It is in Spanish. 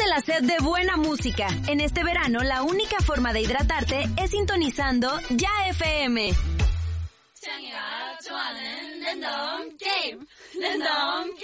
Quítate la sed de buena música. En este verano, la única forma de hidratarte es sintonizando Ya FM. 창이가 좋아하는 랜덤 게임.